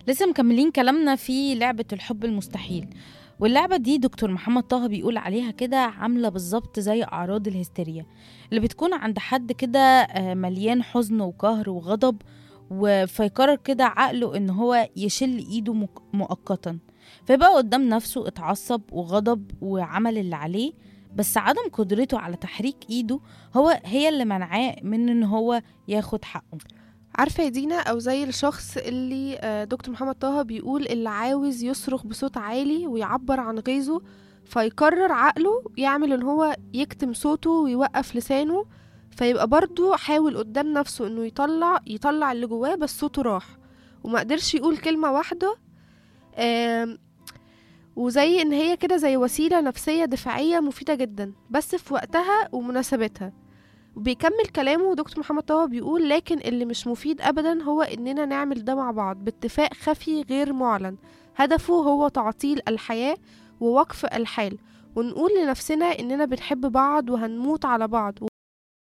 لسه مكملين كلامنا في لعبة الحب المستحيل. واللعبة دي دكتور محمد طه بيقول عليها كده عاملة بالظبط زي أعراض الهستيريا اللي بتكون عند حد كده مليان حزن وقهر وغضب، فيقرر كده عقله إن هو يشل إيده مؤقتا، فيبقى قدام نفسه اتعصب وغضب وعمل اللي عليه، بس عدم قدرته على تحريك إيده هي اللي منعاه من إن هو ياخد حقه. عارفة يا دينا، أو زي الشخص اللي دكتور محمد طه بيقول اللي عاوز يصرخ بصوت عالي ويعبر عن غيظه، فيقرر عقله يعمل ان هو يكتم صوته ويوقف لسانه، فيبقى برضو حاول قدام نفسه انه يطلع اللي جواه، بس صوته راح وما قدرش يقول كلمة واحدة. آم، وزي ان هي كده زي وسيلة نفسية دفاعية مفيدة جدا بس في وقتها ومناسبتها. وبيكمل كلامه دكتور محمد طه بيقول لكن اللي مش مفيد ابدا هو اننا نعمل ده مع بعض باتفاق خفي غير معلن، هدفه هو تعطيل الحياة ووقف الحال، ونقول لنفسنا اننا بنحب بعض وهنموت على بعض،